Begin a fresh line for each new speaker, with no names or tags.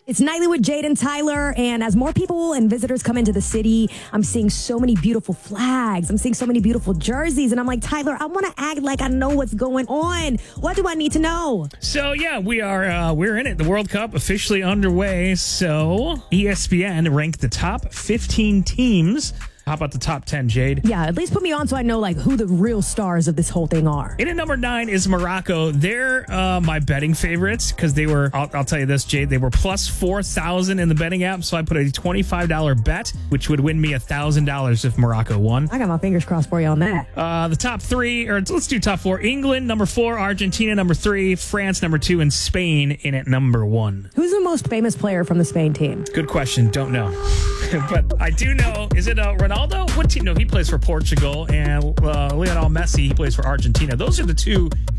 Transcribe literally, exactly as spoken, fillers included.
It's Nightly with Jade and Tyler, and as more people and visitors come into the city, I'm seeing so many beautiful flags. I'm seeing so many beautiful jerseys, and I'm like, Tyler, I want to act like I know what's going on. What do I need to know?
So, yeah, we are, uh, we're in it. The World Cup officially underway. So, E S P N ranked the top fifteen teams. How about the top ten, Jade?
Yeah, at least put me on so I know like who the real stars of this whole thing are.
In at number nine is Morocco. They're uh, my betting favorites because they were, I'll, I'll tell you this, Jade, they were plus four thousand in the betting app. So I put a twenty-five dollars bet, which would win me one thousand dollars if Morocco won.
I got my fingers crossed for you on that.
Uh, the top three, or let's do top four. England, number four. Argentina, number three. France, number two. And Spain in at number one.
Who's the most famous player from the Spain team?
Good question. Don't know. But I do know, is it uh, Ronaldo? What team? No, he plays for Portugal. And uh, Lionel Messi, he plays for Argentina. Those are the two